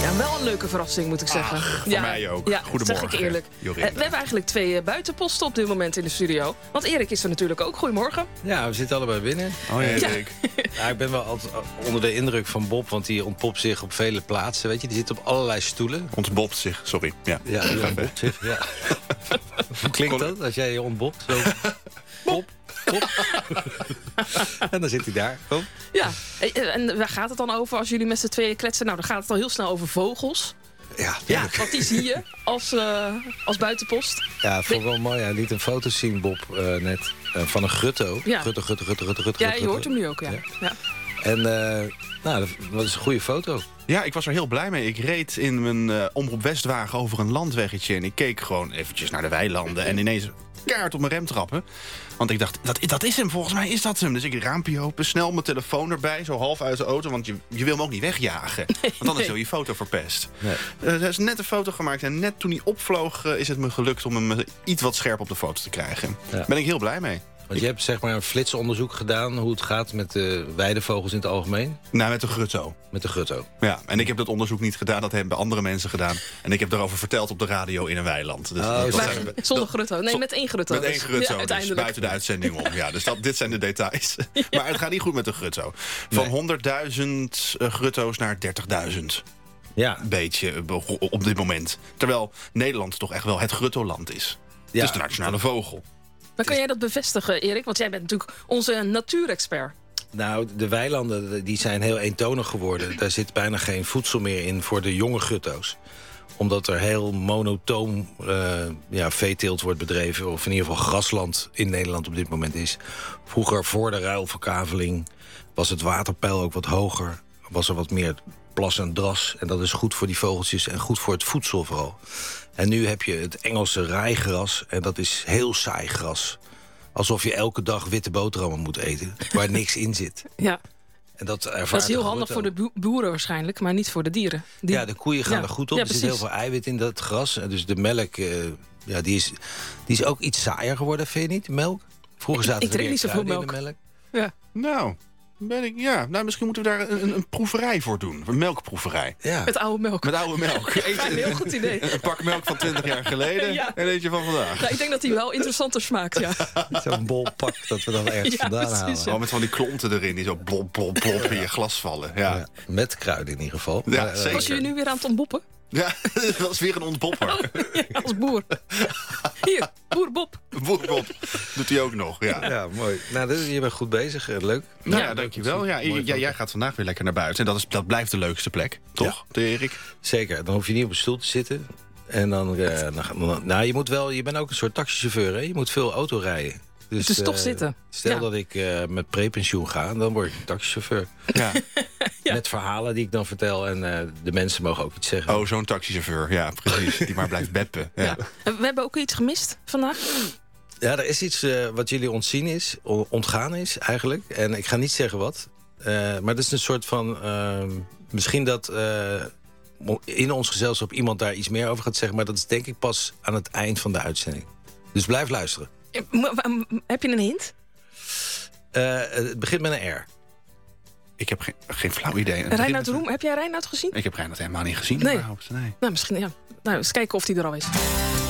Ja, wel een leuke verrassing, moet ik zeggen. Voor mij ook. Ja, Goedemorgen. zeg ik eerlijk. We hebben eigenlijk 2 buitenposten op dit moment in de studio. Want Erik is er natuurlijk ook. Goedemorgen. Ja, we zitten allebei binnen. Oh ja, Ja. Erik. Ja, ik ben wel altijd onder de indruk van Bob, want die ontpopt zich op vele plaatsen. Weet je, die zit op allerlei stoelen. Ontbopt zich, sorry. Ja, Ja, die ontpopt zich. Ja. Hoe klinkt dat als jij je ontbopt? Zo. Pop, pop. En dan zit hij daar. Kom. Ja, en waar gaat het dan over als jullie met z'n tweeën kletsen? Nou, dan gaat het al heel snel over vogels. Ja, Ja, want die zie je als buitenpost. ja, vond ik wel mooi. Hij liet een foto zien, Bob, net. Van een grutto. Ja. Grutto. Ja, je hoort hem nu ook, ja. Ja. Ja. En dat is een goede foto. Ja, ik was er heel blij mee. Ik reed in mijn Omroep Westwagen over een landweggetje... en ik keek gewoon eventjes naar de weilanden... en ineens kaart op mijn rem trappen. Want ik dacht, dat is hem, volgens mij is dat hem. Dus ik raampje open, snel mijn telefoon erbij... zo half uit de auto, want je wil hem ook niet wegjagen. Want dan is heel je foto verpest. Nee. Er is net een foto gemaakt en net toen hij opvloog... is het me gelukt om hem iets wat scherp op de foto te krijgen. Ja. Daar ben ik heel blij mee. Want je hebt zeg maar een flitsonderzoek gedaan... hoe het gaat met de weidevogels in het algemeen. Nou, met de grutto. Met de grutto. Ja, en ik heb dat onderzoek niet gedaan, dat hebben andere mensen gedaan. En ik heb daarover verteld op de radio in een weiland. Dus Oh, dat Maar zijn we- zonder grutto. Nee, met 1 grutto. Met 1 dus. grutto, Ja, dus uiteindelijk. buiten de uitzending om. Ja, dus dit zijn de details. Maar het gaat niet goed met de grutto. Van 100.000 grutto's naar 30.000. Ja, Beetje op dit moment. Terwijl Nederland toch echt wel het gruttoland is. ja. Het is de nationale vogel. Maar kan jij dat bevestigen, Erik? Want jij bent natuurlijk onze natuurexpert. Nou, de weilanden die zijn heel eentonig geworden. Daar zit bijna geen voedsel meer in voor de jonge gutto's. Omdat er heel monotoom veeteelt wordt bedreven... of in ieder geval grasland in Nederland op dit moment is. Vroeger, voor de ruilverkaveling, was het waterpeil ook wat hoger. Was er wat meer plas en dras. En dat is goed voor die vogeltjes en goed voor het voedsel vooral. En nu heb je het Engelse raaigras en dat is heel saai gras. Alsof je elke dag witte boterhammen moet eten, waar niks in zit. Ja, En dat dat is heel handig voor de boeren waarschijnlijk, maar niet voor de dieren. Ja, de koeien gaan Ja. er goed op. Ja, Er zit heel precies. veel eiwit in dat gras. En dus de melk, die is ook iets saaier geworden, vind je niet? De melk? Vroeger zaten ik er drink meer niet zoveel kruiden in de melk. Nou, misschien moeten we daar een proeverij voor doen. Een melkproeverij. Ja. Met oude melk. Met oude melk. Ja, een heel goed idee. Een pak melk van 20 jaar geleden Ja. en eentje van vandaag. Ja, ik denk dat die wel interessanter smaakt, ja. Zo'n bol pak dat we dan ergens Ja, vandaan precies, halen. ja. Gewoon met van die klonten erin die zo blop, blop, blop in je glas vallen. Ja, Ja, met kruiden in ieder geval. Ja, Maar, zeker. Was je nu weer aan het ontboppen? ja dat was weer een ontbopper. Ja, als boer. Hier, boer Bob. Boerbob doet hij ook nog, ja. Ja, mooi. Nou, je bent goed bezig. Leuk. Nou ja, Ja, dankjewel. Ja, Mooie foto. jij gaat vandaag weer lekker naar buiten. En dat blijft de leukste plek, toch, Erik? Zeker. Dan hoef je niet op een stoel te zitten. En dan je bent ook een soort taxichauffeur, hè? Je moet veel auto rijden. Dus toch zitten. Stel Ja. dat ik met prepensioen ga, dan word ik een taxichauffeur. Ja. Ja. Met verhalen die ik dan vertel. En de mensen mogen ook iets zeggen. Oh, zo'n taxichauffeur. Ja, precies. Die maar blijft beppen. Ja. Ja. En we hebben ook iets gemist vandaag. Ja, er is iets wat jullie ontgaan is eigenlijk. En ik ga niet zeggen wat. Maar dat is een soort van... misschien dat in ons gezelschap iemand daar iets meer over gaat zeggen. Maar dat is denk ik pas aan het eind van de uitzending. Dus blijf luisteren. Heb je een hint? Het begint met een R. Ik heb geen flauw idee. Reinoud Roem, heb jij Reinoud gezien? Ik heb Reinoud helemaal niet gezien. Nee. überhaupt. Nee. Nou, misschien ja. Nou, eens kijken of die er al is.